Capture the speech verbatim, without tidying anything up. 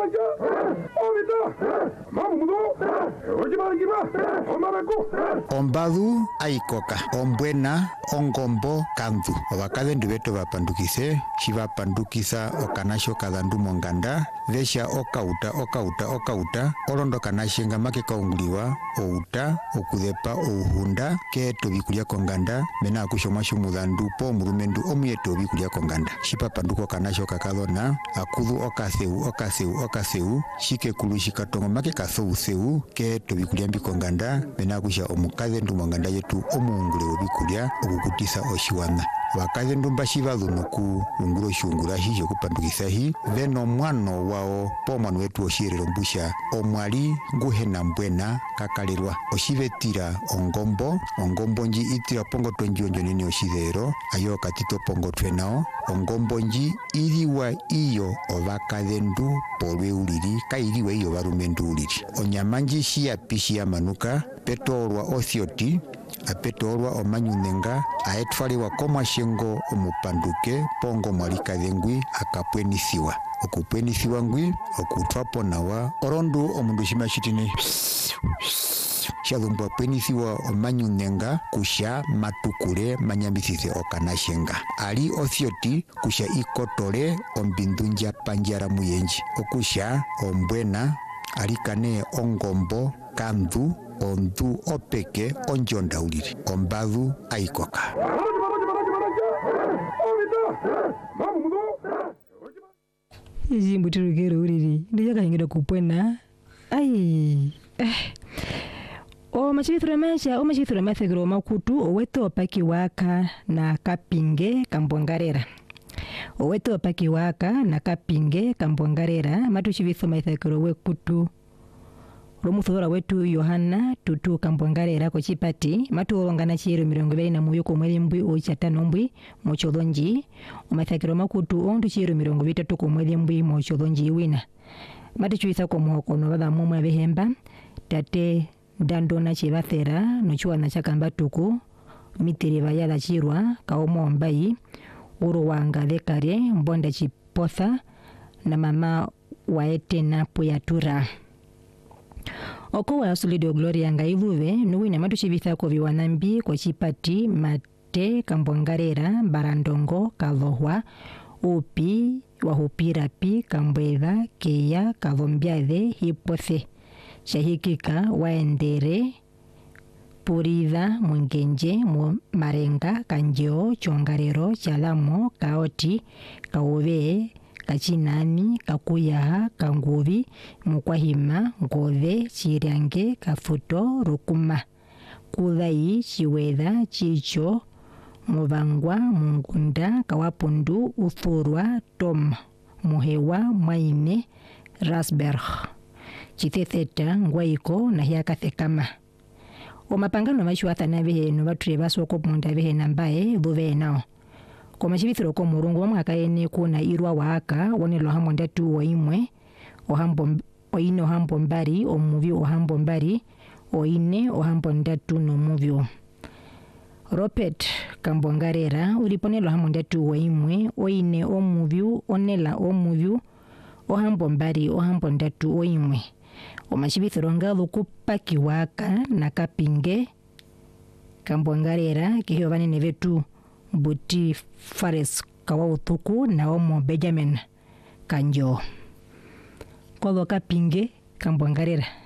Ombadu aikoka, ombwena, ongombo, kandu. Obakade ndubeto bapandukise, shibapandukisa okanasho kadandu monganda, vesha okauta, okauta, okauta, olondo kanashenga make kaunguliwa, outa, okudepa, ouhunda, ke tobikulia konganda, mena akushoma shumudandu po murumendu omuye tobikulia konganda. Shipapanduko kanasho kakadona, akudu okaseu, okaseu, okaseu, shike kulu shikatongo make kasou seu, ke tobikulia mbikonganda, mena akusha omukaze ndu monganda yetu omuungule obikulia, okukutisa oshiwana. Wakaze ndumba shivalunuku ungulo shungula hijo kupandukisa hi veno mwano wao po mwanu wetu oshirelo mbusha omwali nguhena mbwena kakalirwa oshivetira ongombo ongombo nji itira pongo tonjionjo nini oshidero ayo katito pongo twenao ongombo nji iriwa iyo ovakaze ndu polwe uliri kairiwe iyo varumendu uliri onyamanji shia pishi ya manuka petorwa othioti apetorwa omanyunenga aetwaliwa komashengo omupanduke pongo mwalikadengwi akapwenisiwa okupwenisiwa ngwi okutwapo nawa orondu omundu shimashitini shalumbu apwenisiwa omanyunenga kusha matukule manyambisise okanashenga ali othioti kusha ikotole ombindunja panjara muyenji okusha ombwena alikane ongombo kandu ondu opeke onjonda uliri ombadu aikoka Jimbutirugero uliri ndiyo kahingiro kupwena ai eh o machithura masha o machithura mathegro makutu oweto paki waka na kapinge kambongarera oweto paki waka na kapinge kambongarera matuchivitho maithegro wekutu Romuthora wetu Yohana tutu kambwangarera ko chipati matuongana chiro mirongo ibiri na muyo ko mwezi mbwi ochatano mbwi mochodonji omathakiro makutu ondu chiro mirongo bitatu ko mwezi mbwi mochodonji wina matichuisa ko muhokono baba mumwe behemba tate dandona chibathera nochuana chakamba tuku mitiri bayala chirwa kaomo mbai uru wanga lekare mbonda chipotha na mama waete na puyatura Oko wa Sulidio Gloria ngaivuve nuwina matuchibitha ko viwanambi kwa chipati mate kambwangarera barandongo kalohwa upi wahupira pi kambwedha keya kavombyathe hipothe shahikika waendere puridha mwengenje mu marenga kanjeo chongarero chalamo kaoti kaove kachinani kakuyaha kanguvi mukwahima ngove chiryange kafuto rukuma kudai chiwedha chicho muvangwa mungunda kawapundu uthurwa tom muhewa mwaine rasberg chithetheta ngwaiko na hiakathekama omapangano machuatha na viheno vature vasoko munda vihena mbae vuvenao Koma chibithiro ko murungu wa mwaka ene kuna irwa waka wonelo hambo ndatu oimwe ohambo oine ohambo mbari omuvi ohambo mbari oine ohambo ndatu no muvyo Robert Kambwangarera uliponelo hambo ndatu oimwe oine omuvyo onela omuvyo ohambo mbari ohambo ndatu oimwe omachibithiro ngalo kupaki waka na kapinge Kambwangarera kiyo vanene vetu Buti Fares kawa utuku na omo Benjamin Kanjo. Kwa waka pinge Kambwangarera.